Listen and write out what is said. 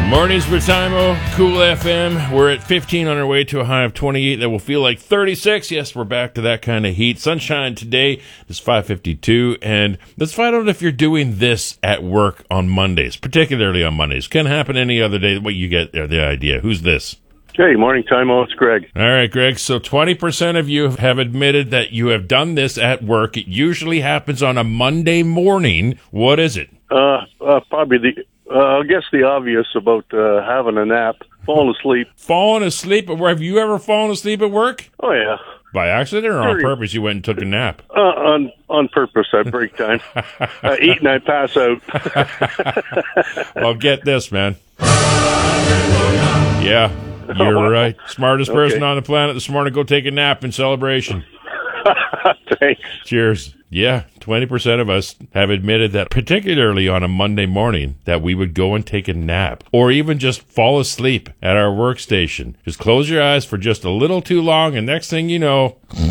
Mornings with Timo, Cool FM. We're at 15 on our way to a high of 28 that will feel like 36. Yes, we're back to that kind of heat. Sunshine today is 5:52, and let's find out if you're doing this at work on Mondays, particularly on Mondays. Can happen any other day. What you get there, the idea. Who's this? Hey, morning, Timo. It's Greg. All right, Greg. So 20% of you have admitted that you have done this at work. It usually happens on a Monday morning. What is it? Probably I guess the obvious about having a nap, falling asleep. Falling asleep? Have you ever fallen asleep at work? Oh, yeah. By accident or on purpose you went and took a nap? On purpose, at break time. Eat and I pass out. Well, get this, man. Yeah, you're right. Smartest person on the planet this morning. Go take a nap in celebration. Thanks. Cheers. Yeah, 20% of us have admitted that, particularly on a Monday morning, that we would go and take a nap or even just fall asleep at our workstation. Just close your eyes for just a little too long, and next thing you know,